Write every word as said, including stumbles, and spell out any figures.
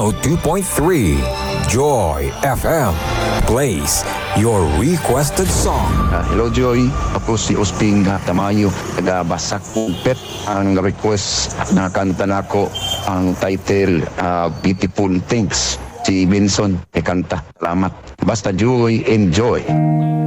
oh two point three. Joy F M plays your requested song. Uh, hello Joy, ako si Osping uh, Tamayo, taga Basak Pulpet. Ang request na kanta nako ang title uh, Beautiful Things. Si Benson e kanta. Salamat. Basta Joy, enjoy.